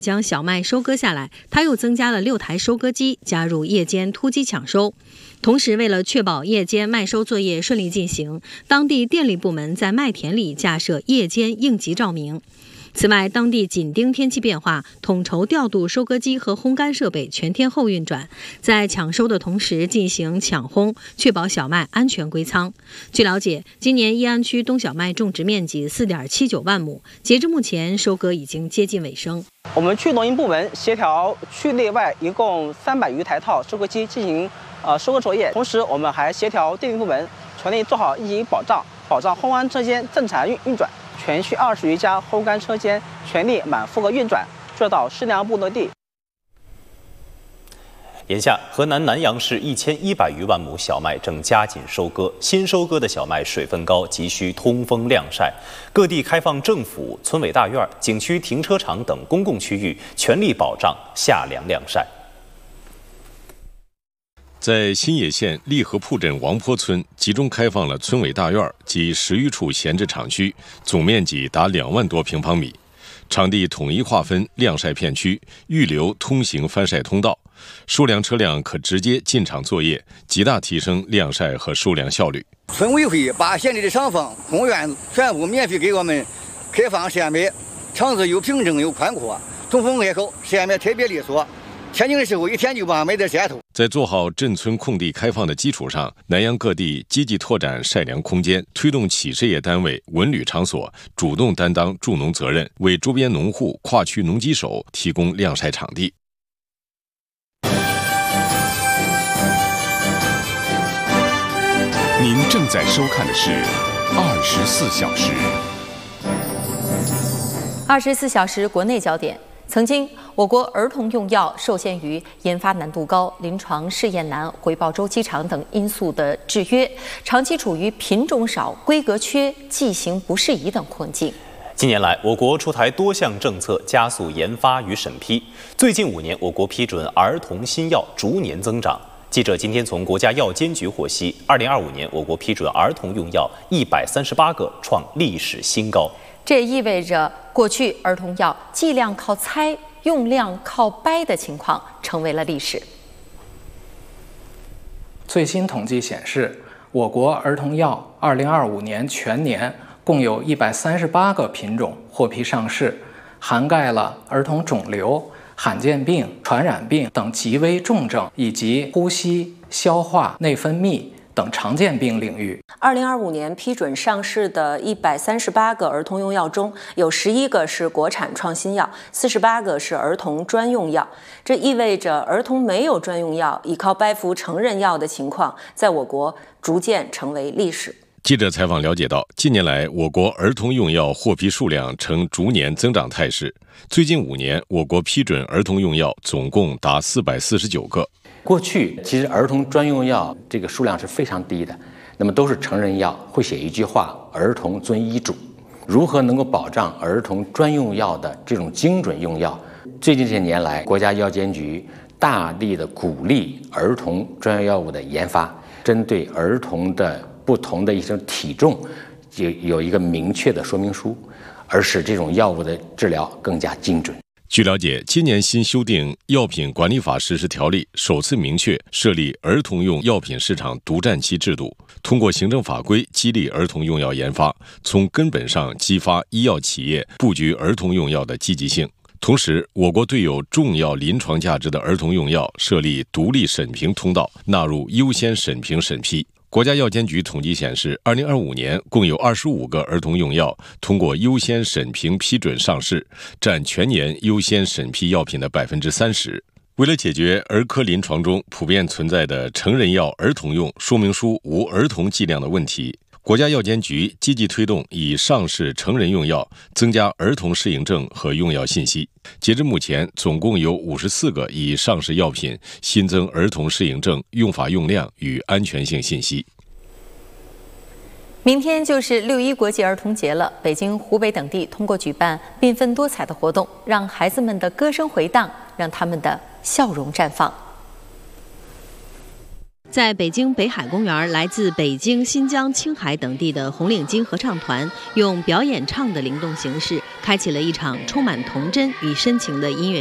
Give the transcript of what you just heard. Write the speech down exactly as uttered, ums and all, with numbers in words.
将小麦收割下来，他又增加了六台收割机，加入夜间突击抢收。同时，为了确保夜间麦收作业顺利进行，当地电力部门在麦田里架设夜间应急照明。此外，当地紧盯天气变化，统筹调度收割机和烘干设备全天候运转，在抢收的同时进行抢烘，确保小麦安全归仓。据了解，今年义安区冬小麦种植面积 四点七九万亩，截至目前，收割已经接近尾声。 我们区农营部门协调区内外一共三百余台套收割机进行呃收割作业，同时我们还协调电力部门全力做好应急保障，保障烘干车间正常运运转。全区二十余家烘干车间全力满负荷运转，做到适量不落地。 眼下，河南南阳市一千一百余万亩小麦正加紧收割，新收割的小麦水分高，急需通风晾晒。各地开放政府、村委大院、景区停车场等公共区域，全力保障夏凉晾晒。 在新野县利河铺镇王坡村，集中开放了村委大院及十余处闲置厂区，总面积达两万多平方米。场地统一划分晾晒片区，预留通行翻晒通道，收粮车辆可直接进场作业，极大提升晾晒和收粮效率。 村委会把县里的厂房、公园全部免费给我们开放晒麦，场子又平整又宽阔，通风开口，晒麦特别利索。天晴的时候，一天就把麦子晒透。 在做好镇村空地开放的基础上，南阳各地积极拓展晒粮空间，推动企事业单位、文旅场所主动担当助农责任，为周边农户、跨区农机手提供晾晒场地。 您正在收看的是二十四小时。 二十四小时国内焦点。曾经，我国儿童用药受限于研发难度高、临床试验难、回报周期长等因素的制约，长期处于品种少、规格缺、剂型不适宜等困境。 近年来，我国出台多项政策，加速研发与审批。最近五年，我国批准儿童新药逐年增长。记者今天从国家药监局获悉，二零二五年我国批准儿童用药一百三十八个，创历史新高。 这也意味着，过去儿童药剂量靠猜、用量靠掰的情况成为了历史。 最新统计显示，我国儿童药二零二五年全年共有一百三十八个品种获批上市，涵盖了儿童肿瘤、罕见病、传染病等极危重症，以及呼吸、消化、内分泌等常见病领域。 二零二五年批准上市的一百三十八个儿童用药中，有十一个是国产创新药，四十八个是儿童专用药。这意味着儿童没有专用药，依靠掰服成人药的情况，在我国逐渐成为历史。 记者采访了解到，近年来我国儿童用药获批数量呈逐年增长态势。最近五年，我国批准儿童用药总共达四百四十九个。 过去其实儿童专用药这个数量是非常低的，那么都是成人药，会写一句话：儿童遵医嘱。如何能够保障儿童专用药的这种精准用药？最近这些年来，国家药监局大力的鼓励儿童专用药物的研发，针对儿童的不同的一种体重，有有一个明确的说明书，而使这种药物的治疗更加精准。 据了解，今年新修订《药品管理法实施条例》首次明确设立儿童用药品市场独占期制度，通过行政法规激励儿童用药研发，从根本上激发医药企业布局儿童用药的积极性。同时，我国对有重要临床价值的儿童用药设立独立审评通道，纳入优先审评审批。国家药监局统计显示，二零二五年共有二十五个儿童用药通过优先审评批准上市，占全年优先审批药品的百分之三十。为了解决儿科临床中普遍存在的成人药儿童用说明书无儿童剂量的问题，国家药监局积极推动以上市成人用药增加儿童适应症和用药信息。截至目前，总共有五十四个已上市药品新增儿童适应症、用法用量与安全性信息。 明天就是六一国际儿童节了，北京、湖北等地通过举办缤纷多彩的活动，让孩子们的歌声回荡，让他们的笑容绽放。 在北京北海公园，来自北京、新疆、青海等地的红领巾合唱团用表演唱的灵动形式，开启了一场充满童真与深情的音乐